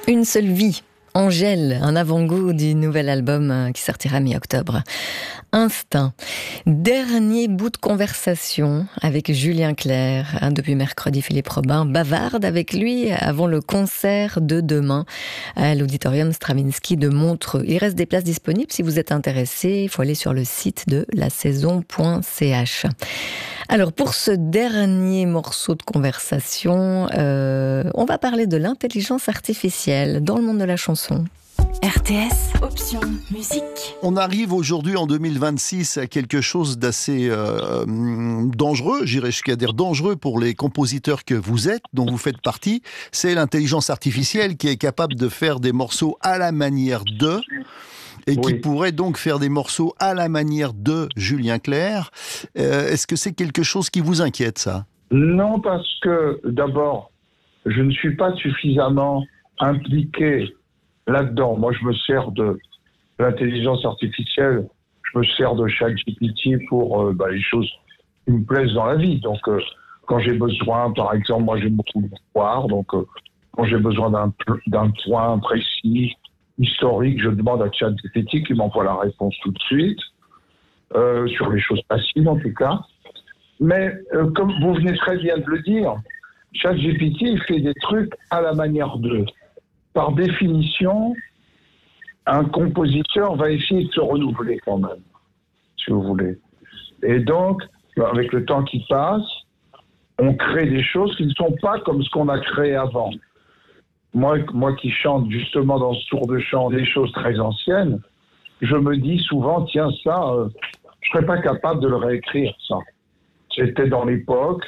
Une seule vie, Angèle, un avant-goût du nouvel album qui sortira mi-octobre. Instinct, dernier bout de conversation avec Julien Clerc. Depuis mercredi, Philippe Robin bavarde avec lui avant le concert de demain à l'Auditorium Stravinsky de Montreux. Il reste des places disponibles. Si vous êtes intéressé, il faut aller sur le site de lasaison.ch. Alors, pour ce dernier morceau de conversation, on va parler de l'intelligence artificielle dans le monde de la chanson. RTS, option musique. On arrive aujourd'hui en 2026 à quelque chose d'assez dangereux, j'irais jusqu'à dire dangereux pour les compositeurs que vous êtes, dont vous faites partie. C'est l'intelligence artificielle qui est capable de faire des morceaux à la manière de... et qui pourrait donc faire des morceaux à la manière de Julien Clerc. Est-ce que c'est quelque chose qui vous inquiète, ça ? Non, parce que, d'abord, je ne suis pas suffisamment impliqué là-dedans. Moi, je me sers de l'intelligence artificielle, je me sers de ChatGPT pour les choses qui me plaisent dans la vie. Donc, quand j'ai besoin, par exemple, moi, j'aime beaucoup l'histoire, donc quand j'ai besoin d'un point précis, historique, je demande à ChatGPT qui m'envoie la réponse tout de suite, sur les choses faciles en tout cas. Mais comme vous venez très bien de le dire, ChatGPT il fait des trucs à la manière de. Par définition, un compositeur va essayer de se renouveler quand même, si vous voulez. Et donc, avec le temps qui passe, on crée des choses qui ne sont pas comme ce qu'on a créé avant. Moi qui chante justement dans ce tour de chant des choses très anciennes, je me dis souvent, tiens, ça, je serais pas capable de le réécrire, ça. C'était dans l'époque,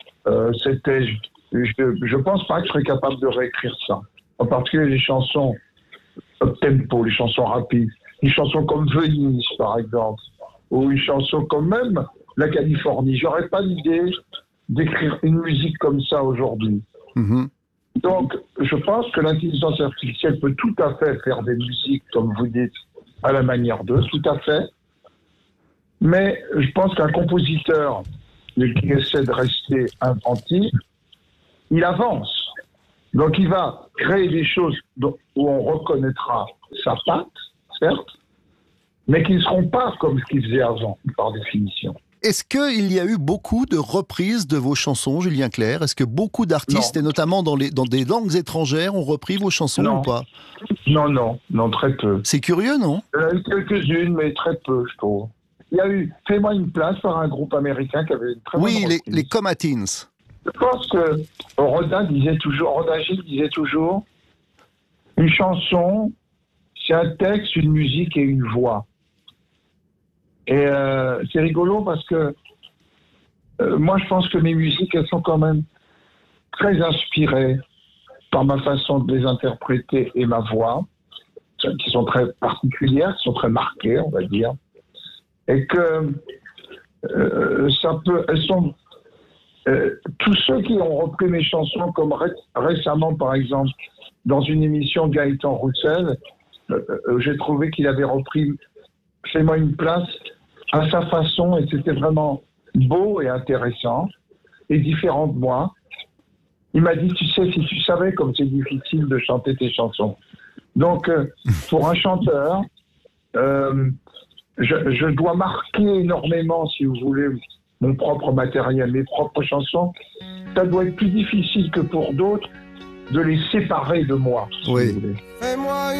je pense pas que je serais capable de réécrire ça. En particulier les chansons up-tempo, les chansons rapides, une chanson comme Venise, par exemple, ou une chanson comme même La Californie. J'aurais pas l'idée d'écrire une musique comme ça aujourd'hui. Mm-hmm. Donc, je pense que l'intelligence artificielle peut tout à fait faire des musiques, comme vous dites, à la manière d'eux, tout à fait. Mais je pense qu'un compositeur qui essaie de rester inventif, il avance. Donc, il va créer des choses où on reconnaîtra sa patte, certes, mais qui ne seront pas comme ce qu'il faisait avant, par définition. Est-ce qu'il y a eu beaucoup de reprises de vos chansons, Julien Clerc ? Est-ce que beaucoup d'artistes, et notamment dans des langues étrangères, ont repris vos chansons ou pas ? Non, très peu. C'est curieux, non ? Il y en a eu quelques-unes, mais très peu, je trouve. Il y a eu « Fais-moi une place » par un groupe américain qui avait une très bonne reprise. les Comatines. Je pense que Rodin Gilles disait toujours une chanson, c'est un texte, une musique et une voix. Et c'est rigolo parce que moi, je pense que mes musiques, elles sont quand même très inspirées par ma façon de les interpréter et ma voix, qui sont très particulières, qui sont très marquées, on va dire. Et que elles sont... tous ceux qui ont repris mes chansons, comme récemment, par exemple, dans une émission Gaëtan Roussel, j'ai trouvé qu'il avait repris « Fais-moi une place » à sa façon, et c'était vraiment beau et intéressant, et différent de moi. Il m'a dit, tu sais, si tu savais comme c'est difficile de chanter tes chansons. Donc, pour un chanteur, je dois marquer énormément, si vous voulez, mon propre matériel, mes propres chansons. Ça doit être plus difficile que pour d'autres de les séparer de moi. Oui. Si vous voulez.